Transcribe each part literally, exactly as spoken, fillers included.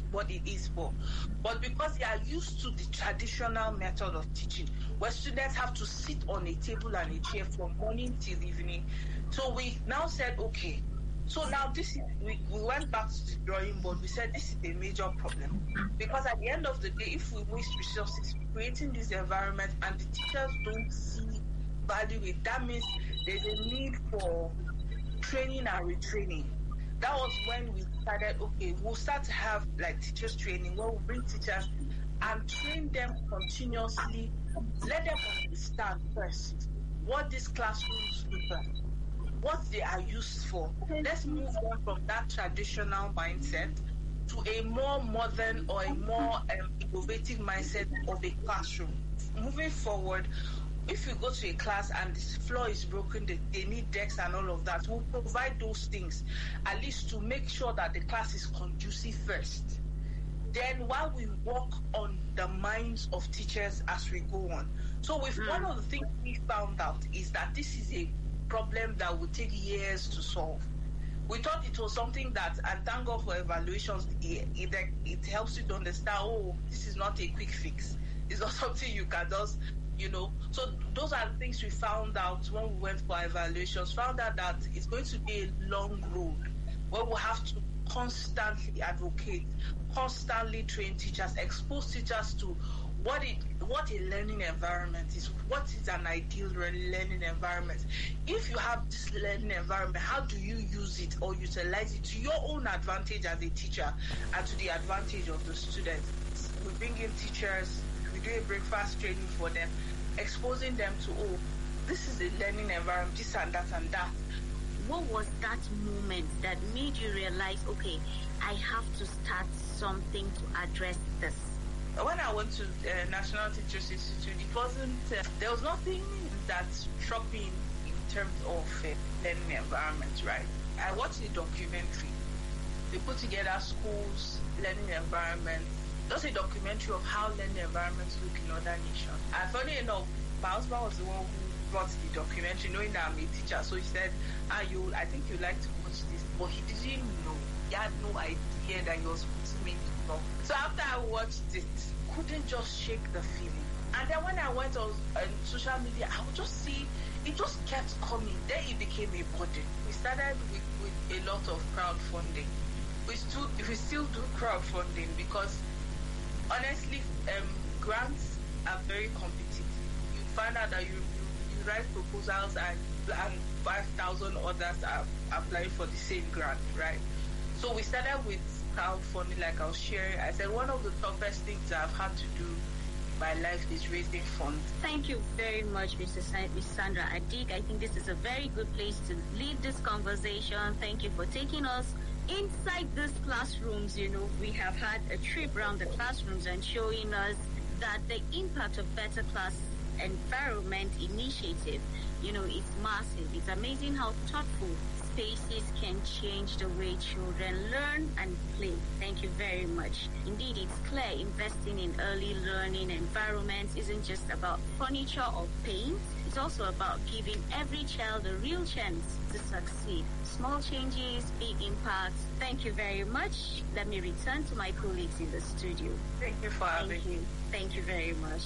what it is for. But because they are used to the traditional method of teaching, where students have to sit on a table and a chair from morning till evening, so we now said, okay, so now this is, we, we went back to the drawing board. We said this is a major problem, because at the end of the day, if we waste resources creating this environment and the teachers don't see value it, that means there's a need for training and retraining. That was when we decided, okay, we'll start to have like teachers training, where we'll bring teachers and train them continuously, let them understand first what these classrooms look like, what they are used for. Let's move on from that traditional mindset to a more modern or a more um, innovative mindset of a classroom. Moving forward, if you go to a class and the floor is broken, they, they need desks and all of that, we'll provide those things, at least to make sure that the class is conducive first. Then while we work on the minds of teachers as we go on. So with mm. one of the things we found out is that this is a problem that will take years to solve. We thought it was something that, and thank God for evaluations, it, it, it helps you to understand, oh, this is not a quick fix. It's not something you can just, you know. So those are the things we found out when we went for evaluations, found out that it's going to be a long road where we'll have to constantly advocate, constantly train teachers, expose teachers to what it what a learning environment is, what is an ideal learning environment. If you have this learning environment, how do you use it or utilize it to your own advantage as a teacher and to the advantage of the students? We bring in teachers, we do a breakfast training for them, exposing them to, oh, this is a learning environment, this and that and that. What was that moment that made you realize, okay, I have to start something to address this? When I went to the uh, National Teachers Institute, it wasn't, uh, there was nothing that struck me in terms of uh, learning environment, right? I watched a documentary. They put together schools, learning environments. Just a documentary of how learning environments look in other nations. And funny enough, my husband was the one who brought the documentary, knowing that I'm a teacher. So he said, ah, you, I think you'd like to watch this. But he didn't know. He had no idea that he was putting me to talk. So after I watched it, couldn't just shake the feeling. And then when I went on uh, social media, I would just see, it just kept coming. Then it became a burden. We started with, with a lot of crowdfunding. We still, we still do crowdfunding because honestly, um, grants are very competitive. You find out that you, you, you write proposals and, and five thousand others are applying for the same grant, right? So we started with crowdfunding, like I was sharing. I said one of the toughest things I've had to do in my life is raising funds. Thank you very much, Missus Sa- Miz Sandra Adik. I think this is a very good place to lead this conversation. Thank you for taking us inside these classrooms. You know, we have had a trip around the classrooms and showing us that the impact of Better Class Environment Initiative, you know, is massive. It's amazing how thoughtful spaces can change the way children learn and play. Thank you very much. Indeed, it's clear investing in early learning environments isn't just about furniture or paint. It's also about giving every child a real chance to succeed. Small changes, big impacts. Thank you very much. Let me return to my colleagues in the studio. Thank you for having me. Thank you very much.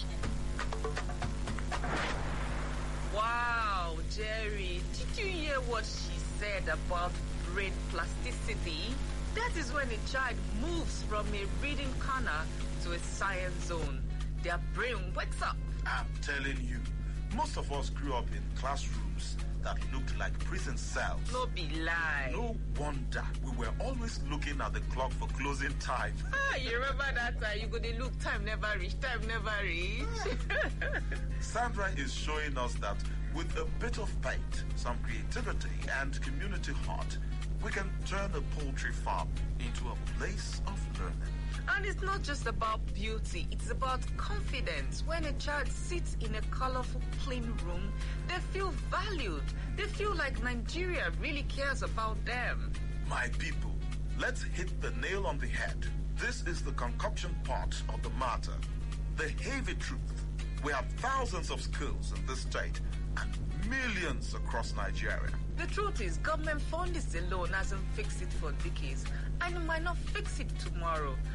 Wow, Jerry, did you hear what she said about brain plasticity? That is when a child moves from a reading corner to a science zone. Their brain wakes up. I'm telling you, most of us grew up in classrooms that looked like prison cells. No be lie. No wonder we were always looking at the clock for closing time. Ah, you remember that time? You go to look, time never reach, time never reach. Sandra is showing us that with a bit of paint, some creativity, and community heart, we can turn a poultry farm into a place of learning. And it's not just about beauty, it's about confidence. When a child sits in a colorful, clean room, they feel valued. They feel like Nigeria really cares about them. My people, let's hit the nail on the head. This is the concoction part of the matter. The heavy truth. We have thousands of schools in this state and millions across Nigeria. The truth is, government funding alone hasn't fixed it for decades, and it might not fix it tomorrow.